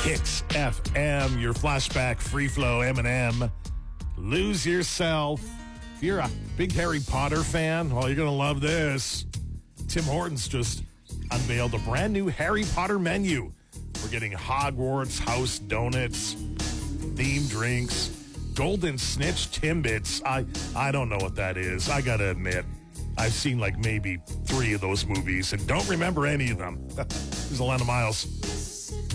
Kicks FM, your flashback free flow M&M. Lose yourself. If you're a big Harry Potter fan, well, you're going to love this. Tim Hortons just unveiled a brand new Harry Potter menu. We're getting Hogwarts House donuts, themed drinks, Golden Snitch Timbits. I don't know what that is. I got to admit, I've seen like maybe 3 of those movies and don't remember any of them. There's Alana Miles.